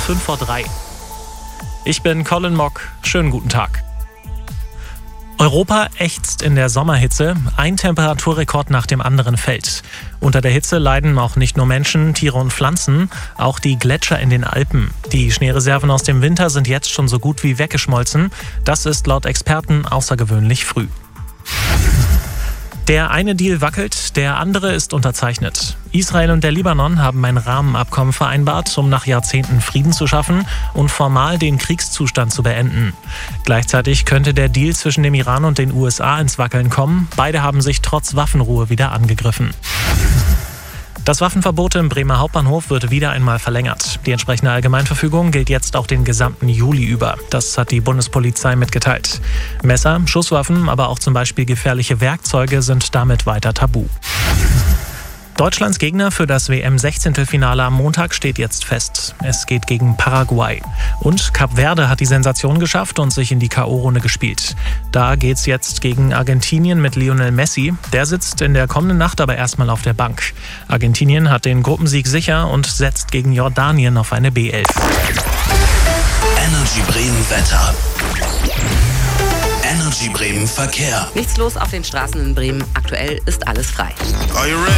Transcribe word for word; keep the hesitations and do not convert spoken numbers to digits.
fünf vor drei. Ich bin Colin Mock. Schönen guten Tag. Europa ächzt in der Sommerhitze. Ein Temperaturrekord nach dem anderen fällt. Unter der Hitze leiden auch nicht nur Menschen, Tiere und Pflanzen, auch die Gletscher in den Alpen. Die Schneereserven aus dem Winter sind jetzt schon so gut wie weggeschmolzen. Das ist laut Experten außergewöhnlich früh. Der eine Deal wackelt, der andere ist unterzeichnet. Israel und der Libanon haben ein Rahmenabkommen vereinbart, um nach Jahrzehnten Frieden zu schaffen und formal den Kriegszustand zu beenden. Gleichzeitig könnte der Deal zwischen dem Iran und den U S A ins Wackeln kommen. Beide haben sich trotz Waffenruhe wieder angegriffen. Das Waffenverbot im Bremer Hauptbahnhof wird wieder einmal verlängert. Die entsprechende Allgemeinverfügung gilt jetzt auch den gesamten Juli über. Das hat die Bundespolizei mitgeteilt. Messer, Schusswaffen, aber auch zum Beispiel gefährliche Werkzeuge sind damit weiter tabu. Deutschlands Gegner für das W M-Sechzehntelfinale am Montag steht jetzt fest. Es geht gegen Paraguay. Und Kap Verde hat die Sensation geschafft und sich in die K O-Runde gespielt. Da geht's jetzt gegen Argentinien mit Lionel Messi. Der sitzt in der kommenden Nacht aber erstmal auf der Bank. Argentinien hat den Gruppensieg sicher und setzt gegen Jordanien auf eine B elf. Energy Bremen Wetter. Energy Bremen Verkehr. Nichts los auf den Straßen in Bremen. Aktuell ist alles frei. Are you ready?